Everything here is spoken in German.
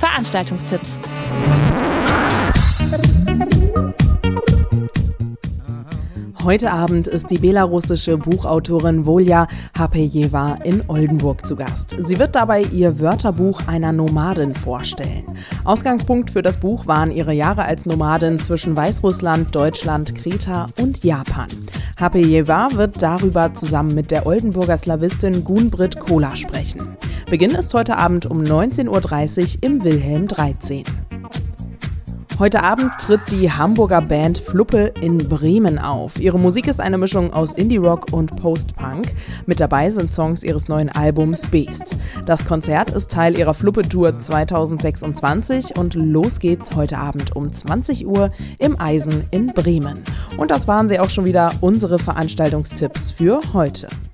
Veranstaltungstipps. Heute Abend ist die belarussische Buchautorin Volja Hapejewa in Oldenburg zu Gast. Sie wird dabei ihr Wörterbuch einer Nomadin vorstellen. Ausgangspunkt für das Buch waren ihre Jahre als Nomadin zwischen Weißrussland, Deutschland, Kreta und Japan. Hapejewa wird darüber zusammen mit der Oldenburger Slawistin Gunbritt Kola sprechen. Beginn ist heute Abend um 19:30 Uhr im Wilhelm 13. Heute Abend tritt die Hamburger Band Fluppe in Bremen auf. Ihre Musik ist eine Mischung aus Indie-Rock und Post-Punk. Mit dabei sind Songs ihres neuen Albums Beast. Das Konzert ist Teil ihrer Fluppe-Tour 2026 und los geht's heute Abend um 20 Uhr im Eisen in Bremen. Und das waren sie auch schon wieder, unsere Veranstaltungstipps für heute.